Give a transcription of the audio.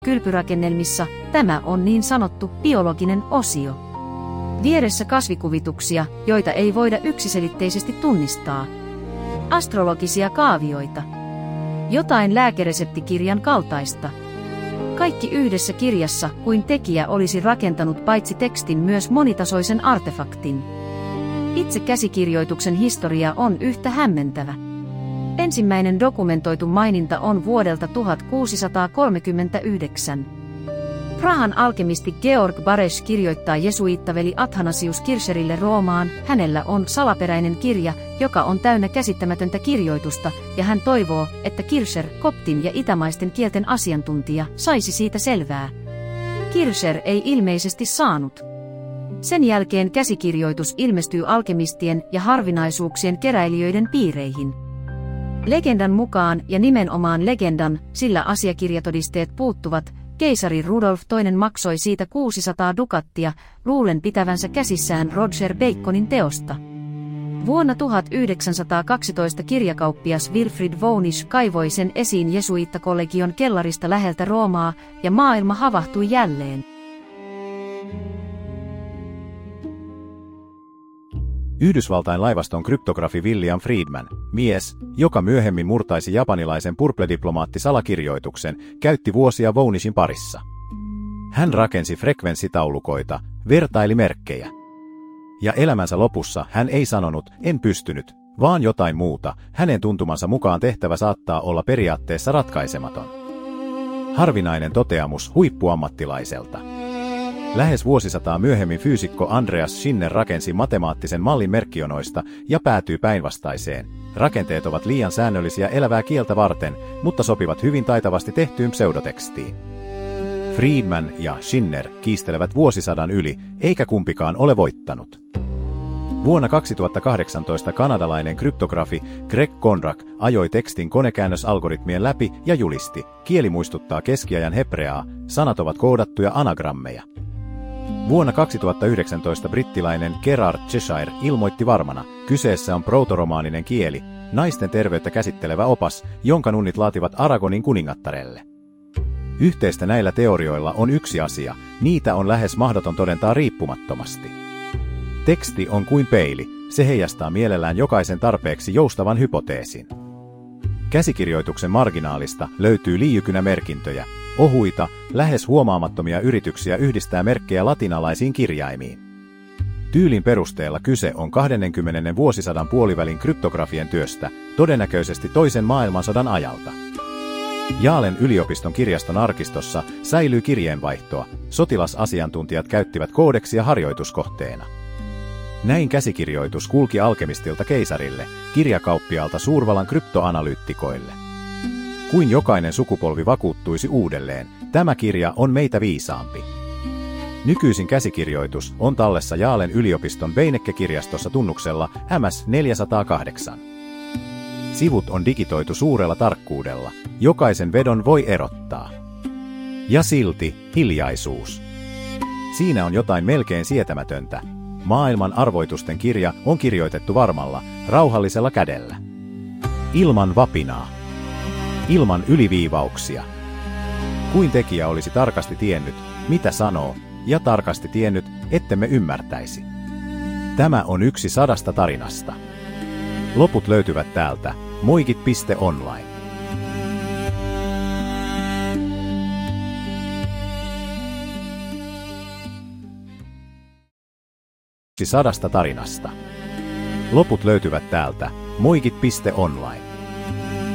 Kylpyrakennelmissa tämä on niin sanottu biologinen osio. Vieressä kasvikuvituksia, joita ei voida yksiselitteisesti tunnistaa. Astrologisia kaavioita. Jotain lääkereseptikirjan kaltaista. Kaikki yhdessä kirjassa, kuin tekijä olisi rakentanut paitsi tekstin myös monitasoisen artefaktin. Itse käsikirjoituksen historia on yhtä hämmentävä. Ensimmäinen dokumentoitu maininta on vuodelta 1639. Prahan alkemisti Georg Baresch kirjoittaa jesuiittaveli Athanasius Kircherille Roomaan. Hänellä on salaperäinen kirja, joka on täynnä käsittämätöntä kirjoitusta, ja hän toivoo, että Kircher, koptin ja itämaisten kielten asiantuntija, saisi siitä selvää. Kircher ei ilmeisesti saanut. Sen jälkeen käsikirjoitus ilmestyy alkemistien ja harvinaisuuksien keräilijöiden piireihin. Legendan mukaan, ja nimenomaan legendan, sillä asiakirjatodisteet puuttuvat, keisari Rudolf II maksoi siitä 600 dukattia, luulen pitävänsä käsissään Roger Baconin teosta. Vuonna 1912 kirjakauppias Wilfrid Voynich kaivoi sen esiin jesuittakollegion kellarista läheltä Roomaa, ja maailma havahtui jälleen. Yhdysvaltain laivaston kryptografi William Friedman, mies, joka myöhemmin murtaisi japanilaisen purple-diplomaattisalakirjoituksen, käytti vuosia Voynichin parissa. Hän rakensi frekvenssitaulukoita, vertaili merkkejä. Ja elämänsä lopussa hän ei sanonut, en pystynyt, vaan jotain muuta, hänen tuntumansa mukaan tehtävä saattaa olla periaatteessa ratkaisematon. Harvinainen toteamus huippuammattilaiselta. Lähes vuosisataa myöhemmin fyysikko Andreas Schinner rakensi matemaattisen mallin merkkionoista ja päätyi päinvastaiseen. Rakenteet ovat liian säännöllisiä elävää kieltä varten, mutta sopivat hyvin taitavasti tehtyyn pseudotekstiin. Friedman ja Schinner kiistelevät vuosisadan yli, eikä kumpikaan ole voittanut. Vuonna 2018 kanadalainen kryptografi Greg Konrak ajoi tekstin konekäännösalgoritmien läpi ja julisti, kieli muistuttaa keskiajan hebreaa, sanat ovat koodattuja anagrammeja. Vuonna 2019 brittiläinen Gerard Cheshire ilmoitti varmana, kyseessä on protoromaaninen kieli, naisten terveyttä käsittelevä opas, jonka nunnit laativat Aragonin kuningattarelle. Yhteistä näillä teorioilla on yksi asia, niitä on lähes mahdoton todentaa riippumattomasti. Teksti on kuin peili, se heijastaa mielellään jokaisen tarpeeksi joustavan hypoteesin. Käsikirjoituksen marginaalista löytyy liijykynämerkintöjä, ohuita, lähes huomaamattomia yrityksiä yhdistää merkkejä latinalaisiin kirjaimiin. Tyylin perusteella kyse on 20. vuosisadan puolivälin kryptografien työstä, todennäköisesti toisen maailmansodan ajalta. Jaalen yliopiston kirjaston arkistossa säilyy kirjeenvaihtoa, sotilasasiantuntijat käyttivät koodeksia harjoituskohteena. Näin käsikirjoitus kulki alkemistilta keisarille, kirjakauppialta suurvallan kryptoanalyyttikoille. Kuin jokainen sukupolvi vakuuttuisi uudelleen, tämä kirja on meitä viisaampi. Nykyisin käsikirjoitus on tallessa Jaalen yliopiston Beinecke-kirjastossa tunnuksella MS408. Sivut on digitoitu suurella tarkkuudella, jokaisen vedon voi erottaa. Ja silti hiljaisuus. Siinä on jotain melkein sietämätöntä. Maailman arvoitusten kirja on kirjoitettu varmalla, rauhallisella kädellä. Ilman vapinaa. Ilman yliviivauksia. Kuin tekijä olisi tarkasti tiennyt, mitä sanoo, ja tarkasti tiennyt, ettemme ymmärtäisi. Tämä on yksi 100 tarinasta. Loput löytyvät täältä, moikit.online. 100 tarinasta. Loput löytyvät täältä, moikit.online.